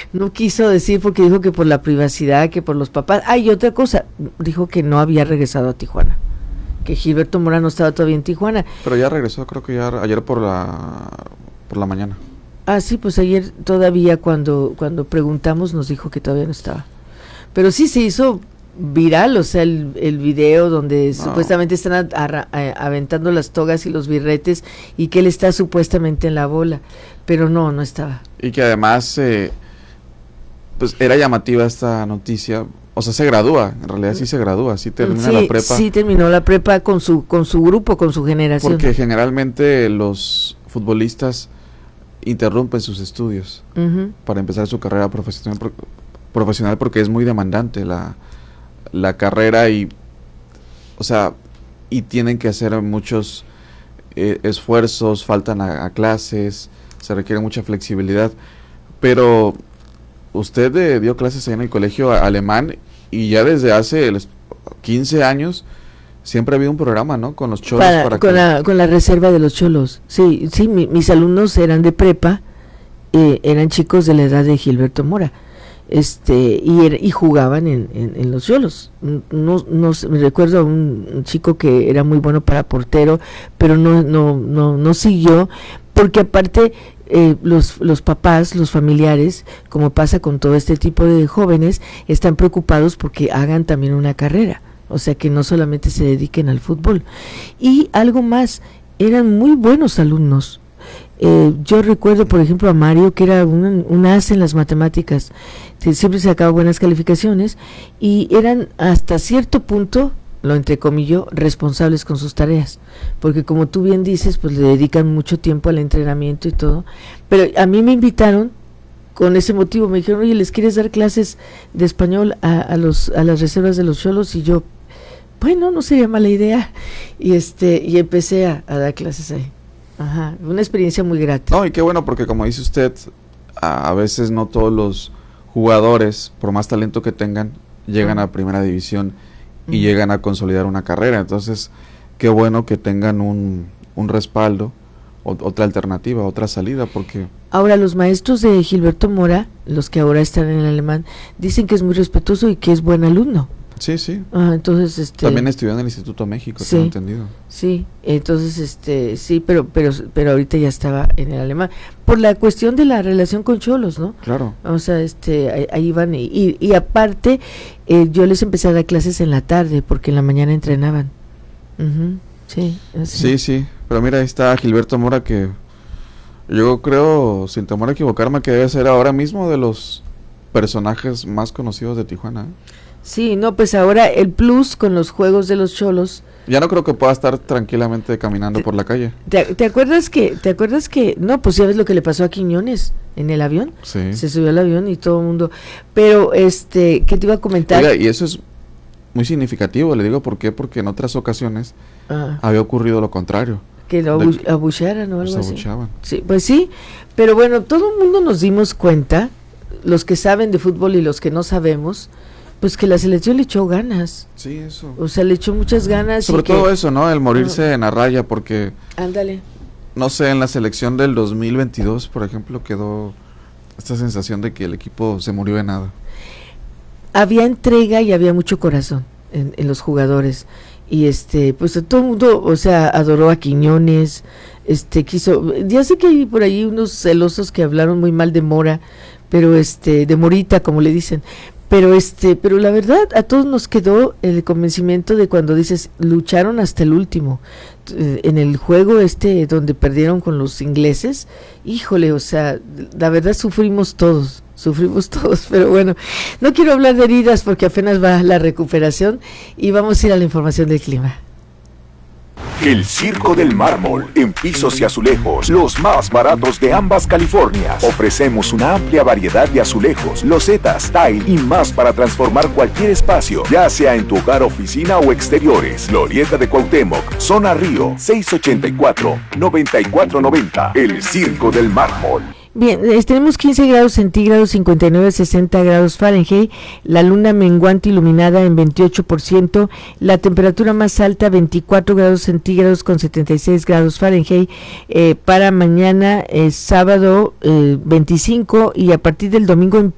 no quiso decir porque dijo que por la privacidad, que por los papás. Y otra cosa, dijo que no había regresado a Tijuana, que Gilberto Mora no estaba todavía en Tijuana. Pero ya regresó, creo que ya ayer por la mañana. Sí, pues ayer todavía cuando preguntamos nos dijo que todavía no estaba. Pero sí se hizo viral, o sea, el video donde supuestamente están aventando las togas y los birretes y que él está supuestamente en la bola, pero no estaba. Y que además, pues era llamativa esta noticia, o sea, se gradúa, en realidad sí se gradúa, sí termina la prepa. Sí, terminó la prepa con su grupo, con su generación. Porque generalmente los futbolistas interrumpen sus estudios para empezar su carrera profesional porque es muy demandante la carrera y tienen que hacer muchos esfuerzos, faltan a clases, se requiere mucha flexibilidad, pero usted dio clases ahí en el colegio alemán y ya desde hace 15 años siempre ha habido un programa, ¿no? Con los cholos. Con la reserva de los cholos. Sí, mis alumnos eran de prepa, eran chicos de la edad de Gilberto Mora, y jugaban en los cholos. No me recuerdo a un chico que era muy bueno para portero, pero no siguió, porque aparte los papás, los familiares, como pasa con todo este tipo de jóvenes, están preocupados porque hagan también una carrera. O sea, que no solamente se dediquen al fútbol. Y algo más, eran muy buenos alumnos. Yo recuerdo, por ejemplo, a Mario, que era un as en las matemáticas, siempre sacaba buenas calificaciones, y eran hasta cierto punto, lo entrecomillo, responsables con sus tareas, porque como tú bien dices, pues le dedican mucho tiempo al entrenamiento y todo. Pero a mí me invitaron con ese motivo, me dijeron, oye, ¿les quieres dar clases de español a las reservas de los cholos? Y yo, bueno, no sería mala idea, y empecé a dar clases ahí. Una experiencia muy grata. No, y qué bueno, porque como dice usted, a veces no todos los jugadores, por más talento que tengan, llegan a primera división y llegan a consolidar una carrera. Entonces, qué bueno que tengan un respaldo, otra alternativa, otra salida, porque... Ahora, los maestros de Gilberto Mora, los que ahora están en el alemán, dicen que es muy respetuoso y que es buen alumno. Sí, sí. Entonces, también estudió en el Instituto México, tengo entendido. Sí, entonces, sí, pero ahorita ya estaba en el alemán, por la cuestión de la relación con cholos, ¿no? Claro. O sea, ahí van, y aparte, yo les empecé a dar clases en la tarde, porque en la mañana entrenaban. Sí, así. Sí, pero mira, ahí está Gilberto Mora, que yo creo, sin temor a equivocarme, que debe ser ahora mismo de los personajes más conocidos de Tijuana, ¿eh? Sí, no, pues ahora el plus con los juegos de los cholos. Ya no creo que pueda estar tranquilamente caminando por la calle. ¿Te acuerdas que no, pues ya ves lo que le pasó a Quiñones en el avión? Sí. Se subió al avión y todo el mundo. Pero ¿qué te iba a comentar? Oiga, y eso es muy significativo, le digo por qué, porque en otras ocasiones había ocurrido lo contrario. Que lo abuchearan o algo así. Abucheaban. Sí, pues sí, pero bueno, todo el mundo nos dimos cuenta, los que saben de fútbol y los que no sabemos, pues que la selección le echó ganas. Sí, eso. O sea, le echó muchas ganas. Sobre todo eso, ¿no? El morirse en la raya, porque... Ándale. No sé, en la selección del 2022, por ejemplo, quedó esta sensación de que el equipo se murió de nada. Había entrega y había mucho corazón en los jugadores. Y pues todo el mundo, o sea, adoró a Quiñones, quiso... Ya sé que hay por ahí unos celosos que hablaron muy mal de Mora, pero de Morita, como le dicen. Pero la verdad, a todos nos quedó el convencimiento de cuando dices, lucharon hasta el último. En el juego donde perdieron con los ingleses, híjole, o sea, la verdad sufrimos todos, pero bueno, no quiero hablar de heridas porque apenas va la recuperación y vamos a ir a la información del clima. El Circo del Mármol, en pisos y azulejos, los más baratos de ambas Californias. Ofrecemos una amplia variedad de azulejos, losetas, tile y más para transformar cualquier espacio, ya sea en tu hogar, oficina o exteriores. Glorieta de Cuauhtémoc, Zona Río, 684-9490. El Circo del Mármol. Bien, tenemos 15 grados centígrados, 59 a 60 grados Fahrenheit, la luna menguante iluminada en 28%, la temperatura más alta 24 grados centígrados con 76 grados Fahrenheit, para mañana sábado 25 y a partir del domingo